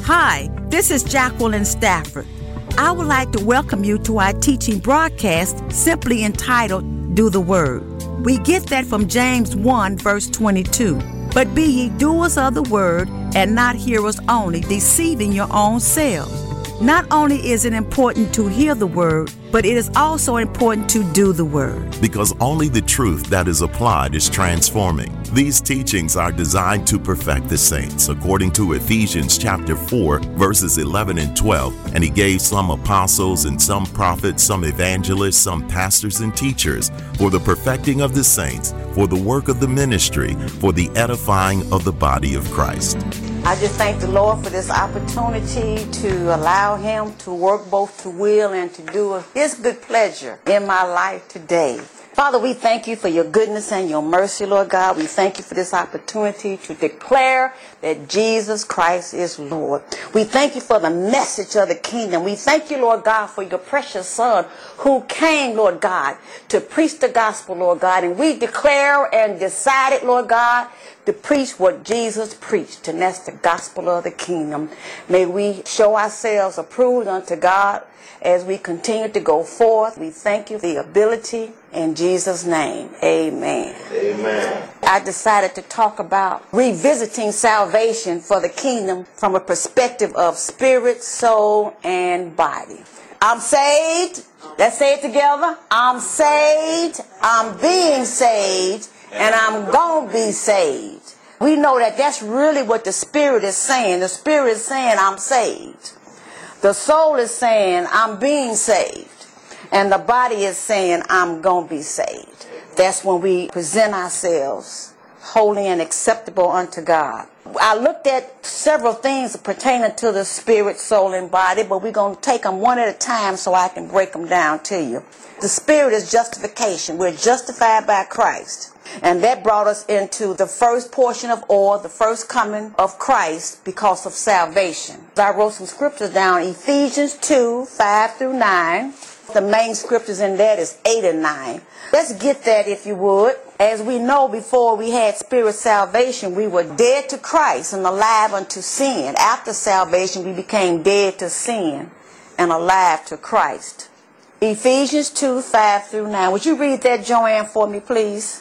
Hi, this is Jacqueline Stafford. I would like to welcome you to our teaching broadcast simply entitled, Do the Word. We get that from James 1, verse 22. But be ye doers of the word, and not hearers only, deceiving your own selves. Not only is it important to hear the word, but it is also important to do the word. Because only the truth that is applied is transforming. These teachings are designed to perfect the saints, according to Ephesians chapter 4, verses 11 and 12. And he gave some apostles and some prophets, some evangelists, some pastors and teachers, for the perfecting of the saints, for the work of the ministry, for the edifying of the body of Christ. I just thank the Lord for this opportunity to allow Him to work both to will and to do His good pleasure in my life today. Father, we thank you for your goodness and your mercy, Lord God. We thank you for this opportunity to declare that Jesus Christ is Lord. We thank you for the message of the kingdom. We thank you, Lord God, for your precious Son who came, Lord God, to preach the gospel, Lord God. And we declare and decided, Lord God, to preach what Jesus preached, and that's the gospel of the kingdom. May we show ourselves approved unto God as we continue to go forth. We thank you for the ability in Jesus' name. Amen. Amen. I decided to talk about revisiting salvation for the kingdom from a perspective of spirit, soul, and body. I'm saved. Let's say it together. I'm saved. I'm being saved. And I'm going to be saved. We know that that's really what the Spirit is saying. The Spirit is saying, I'm saved. The soul is saying, I'm being saved. And the body is saying, I'm going to be saved. That's when we present ourselves holy and acceptable unto God. I looked at several things pertaining to the spirit, soul, and body, but we're going to take them one at a time so I can break them down to you. The spirit is justification. We're justified by Christ. And that brought us into the first portion of all, the first coming of Christ because of salvation. I wrote some scriptures down, Ephesians 2, 5 through 9. The main scriptures in that is 8 and 9. Let's get that if you would. As we know, before we had spirit salvation, we were dead to Christ and alive unto sin. After salvation, we became dead to sin and alive to Christ. Ephesians 2, 5 through 9. Would you read that, Joanne, for me, please?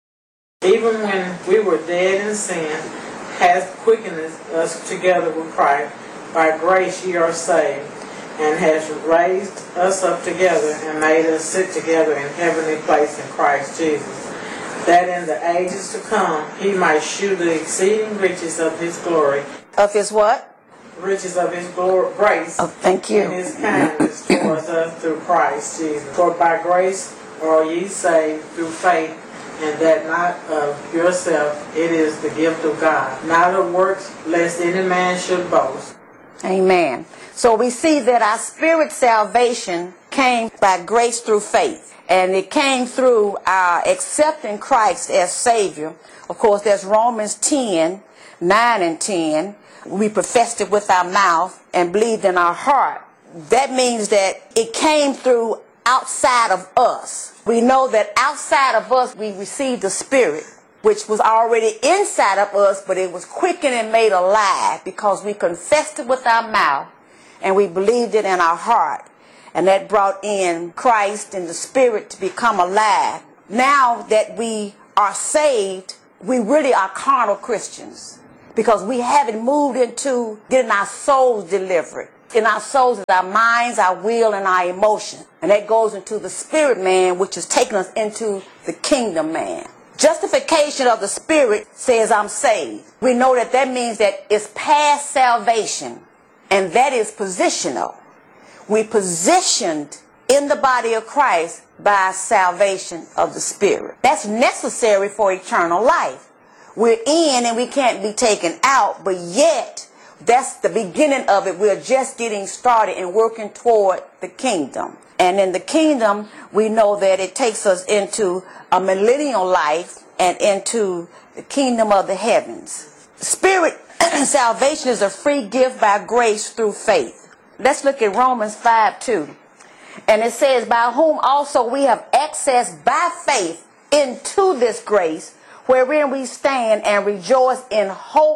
Even when we were dead in sin, hath quickened us together with Christ. By grace ye are saved, and has raised us up together, and made us sit together in heavenly place in Christ Jesus, that in the ages to come he might shew the exceeding riches of his glory. Of his what? Riches of his grace. Oh, thank you. And his kindness towards us through Christ Jesus. For by grace are ye saved through faith, and that not of yourself, it is the gift of God, not of works, lest any man should boast. Amen. So we see that our spirit salvation came by grace through faith. And it came through our accepting Christ as Savior. Of course, there's Romans 10, 9 and 10. We professed it with our mouth and believed in our heart. That means that it came through outside of us. We know that outside of us we received the Spirit, which was already inside of us, but it was quickened and made alive because we confessed it with our mouth and we believed it in our heart. And that brought in Christ and the Spirit to become alive. Now that we are saved, we really are carnal Christians because we haven't moved into getting our souls delivered. In our souls is our minds, our will, and our emotion. And that goes into the spirit man, which is taking us into the kingdom man. Justification of the spirit says I'm saved. We know that that means that it's past salvation, and that is positional. We positioned in the body of Christ by salvation of the spirit. That's necessary for eternal life. We're in and we can't be taken out, but yet that's the beginning of it. We're just getting started and working toward the kingdom. And in the kingdom, we know that it takes us into a millennial life and into the kingdom of the heavens. Spirit salvation is a free gift by grace through faith. Let's look at Romans 5:2. And it says, by whom also we have access by faith into this grace, wherein we stand and rejoice in hope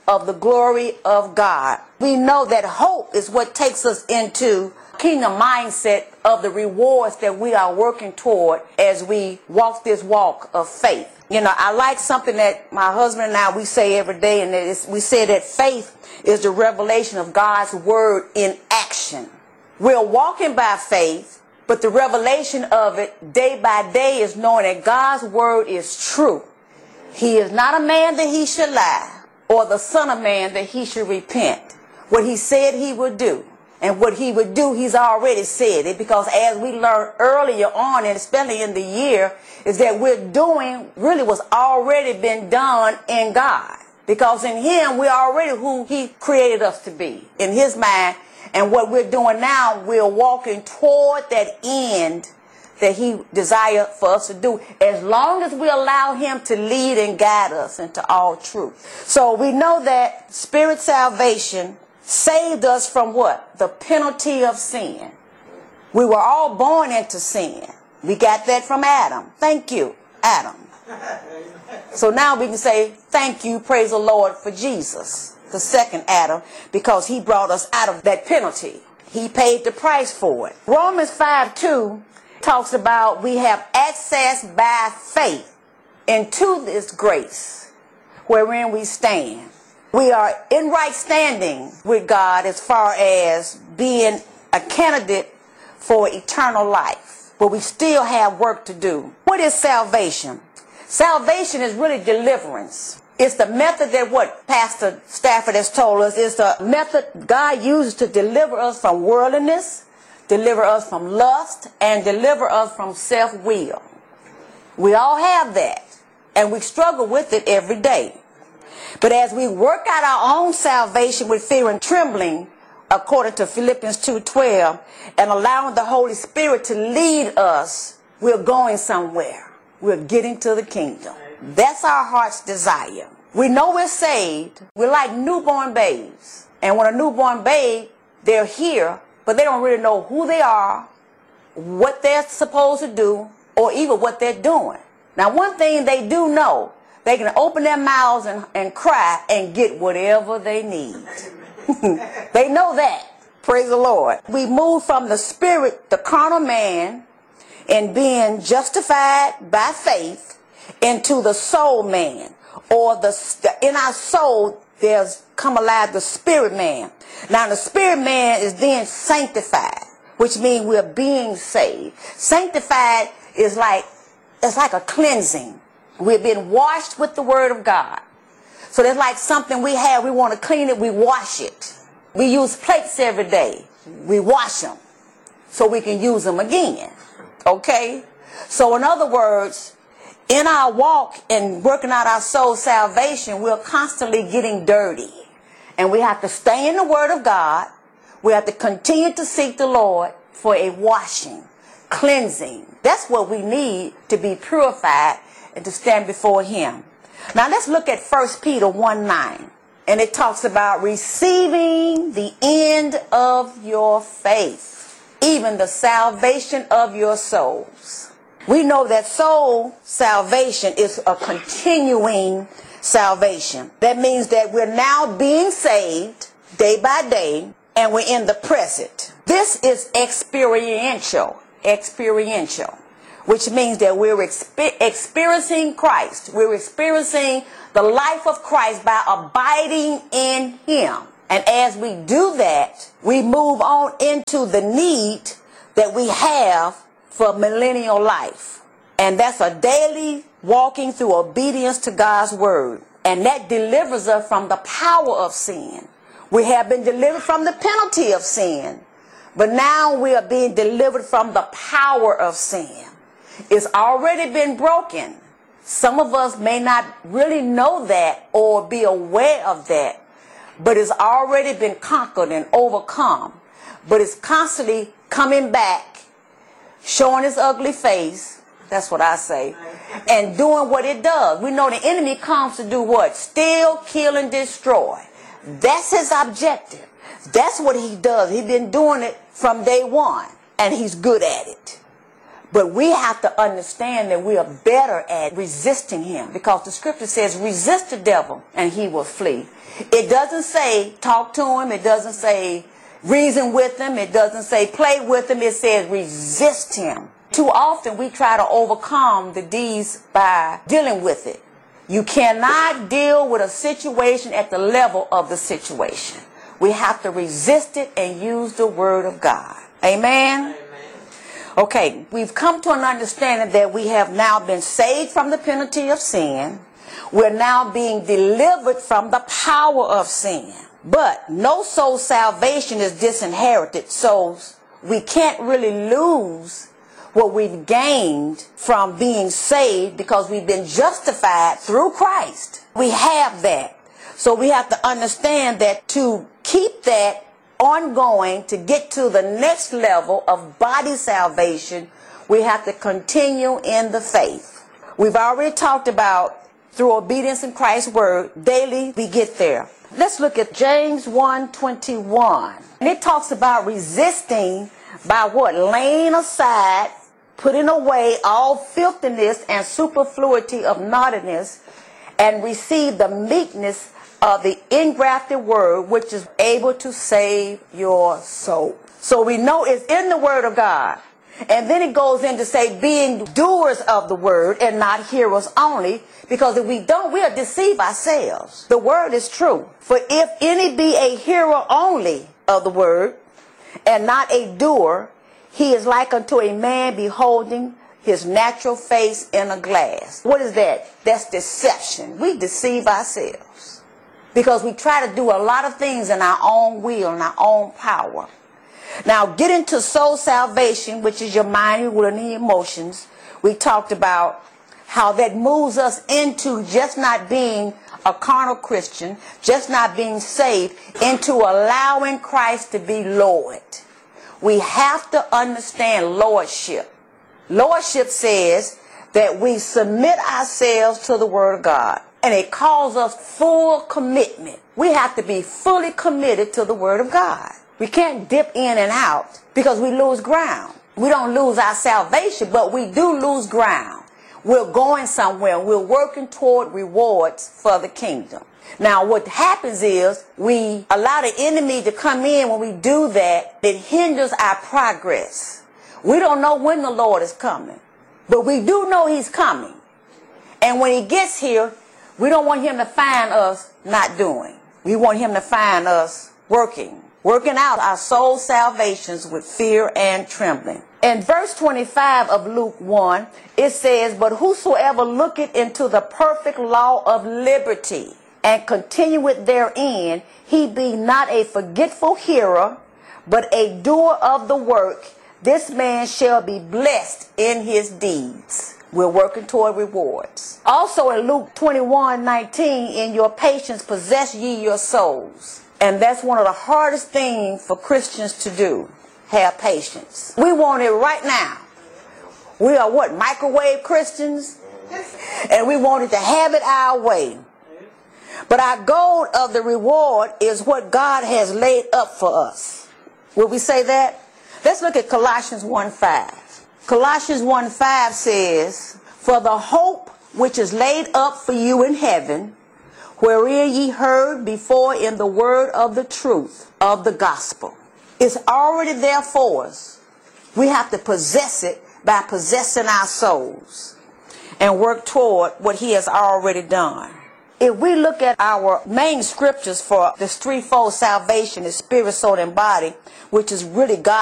of the glory of God. We know that hope is what takes us into kingdom mindset of the rewards that we are working toward as we walk this walk of faith. You know, I like something that my husband and I, we say every day, and we say that faith is the revelation of God's word in action. We're walking by faith, but the revelation of it day by day is knowing that God's word is true. He is not a man that he should lie, or the son of man that he should repent. What he said he would do, and what he would do, he's already said it, because as we learned earlier on, and especially in the year, is that we're doing really what's already been done in God. Because in him, we're already who he created us to be, in his mind. And what we're doing now, we're walking toward that end that he desired for us to do, as long as we allow him to lead and guide us into all truth. So we know that spirit salvation saved us from what? The penalty of sin. We were all born into sin. We got that from Adam. Thank you, Adam. So now we can say, thank you, praise the Lord, for Jesus, the second Adam, because he brought us out of that penalty. He paid the price for it. Romans 5:2 talks about we have access by faith into this grace wherein we stand. We are in right standing with God as far as being a candidate for eternal life, but we still have work to do. What is salvation? Salvation is really deliverance. It's the method that what Pastor Stafford has told us is the method God uses to deliver us from worldliness, deliver us from lust, and deliver us from self-will. We all have that, and we struggle with it every day. But as we work out our own salvation with fear and trembling, according to Philippians 2:12, and allowing the Holy Spirit to lead us, we're going somewhere. We're getting to the kingdom. That's our heart's desire. We know we're saved. We're like newborn babes. And when a newborn babe, they're here, but they don't really know who they are, what they're supposed to do, or even what they're doing. Now, one thing they do know, they can open their mouths and cry and get whatever they need. They know that. Praise the Lord. We move from the spirit, the carnal man, and being justified by faith into the soul man, or in our soul there's come alive the spirit man. Now the spirit man is then sanctified, which means we're being saved. Sanctified is it's like a cleansing. We've been washed with the word of God. So there's like something we have, we want to clean it, we wash it. We use plates every day. We wash them so we can use them again. Okay? So in other words, in our walk and working out our soul salvation, we're constantly getting dirty. And we have to stay in the word of God. We have to continue to seek the Lord for a washing, cleansing. That's what we need to be purified and to stand before him. Now let's look at 1 Peter 1:9. And it talks about receiving the end of your faith, even the salvation of your souls. We know that soul salvation is a continuing salvation. That means that we're now being saved day by day, and we're in the present. This is experiential, which means that we're experiencing Christ. We're experiencing the life of Christ by abiding in him. And as we do that, we move on into the need that we have for millennial life. And that's a daily walking through obedience to God's word. And that delivers us from the power of sin. We have been delivered from the penalty of sin, but now we are being delivered from the power of sin. It's already been broken. Some of us may not really know that or be aware of that, but it's already been conquered and overcome. But it's constantly coming back, showing its ugly face, that's what I say, and doing what it does. We know the enemy comes to do what? Steal, kill, and destroy. That's his objective. That's what he does. He's been doing it from day one, and he's good at it. But we have to understand that we are better at resisting him, because the scripture says resist the devil and he will flee. It doesn't say talk to him. It doesn't say reason with him. It doesn't say play with him. It says resist him. Too often we try to overcome the deeds by dealing with it. You cannot deal with a situation at the level of the situation. We have to resist it and use the word of God. Amen? Okay, we've come to an understanding that we have now been saved from the penalty of sin. We're now being delivered from the power of sin. But no soul salvation is disinherited, so we can't really lose what we've gained from being saved, because we've been justified through Christ. We have that. So we have to understand that to keep that ongoing, to get to the next level of body salvation, we have to continue in the faith. We've already talked about through obedience in Christ's word, daily we get there. Let's look at James 1:21. And it talks about resisting by what? Laying aside, putting away all filthiness and superfluity of naughtiness, and receive the meekness of the engrafted word, which is able to save your soul. So we know it's in the word of God. And then it goes in to say being doers of the word and not hearers only, because if we don't, we'll deceive ourselves. The word is true. For if any be a hearer only of the word and not a doer, he is like unto a man beholding his natural face in a glass. What is that? That's deception. We deceive ourselves because we try to do a lot of things in our own will and our own power. Now, getting to soul salvation, which is your mind, your will, and your emotions, we talked about how that moves us into just not being a carnal Christian, just not being saved, into allowing Christ to be Lord. We have to understand lordship. Lordship says that we submit ourselves to the Word of God, and it calls us full commitment. We have to be fully committed to the Word of God. We can't dip in and out because we lose ground. We don't lose our salvation, but we do lose ground. We're going somewhere. We're working toward rewards for the kingdom. Now, what happens is we allow the enemy to come in. When we do that, it hinders our progress. We don't know when the Lord is coming, but we do know he's coming. And when he gets here, we don't want him to find us not doing. We want him to find us working out our soul salvations with fear and trembling. In verse 25 of Luke 1, it says, "But whosoever looketh into the perfect law of liberty and continueth therein, he be not a forgetful hearer, but a doer of the work, this man shall be blessed in his deeds." We're working toward rewards. Also in Luke 21:19, "In your patience possess ye your souls." And that's one of the hardest things for Christians to do, have patience. We want it right now. We are what, microwave Christians? And we wanted to have it our way. But our goal of the reward is what God has laid up for us. Will we say that? Let's look at Colossians 1:5. Colossians 1:5 says, "For the hope which is laid up for you in heaven, wherein ye heard before in the word of the truth of the gospel." It's already there for us. We have to possess it by possessing our souls and work toward what he has already done. If we look at our main scriptures for this threefold salvation, is spirit, soul, and body, which is really God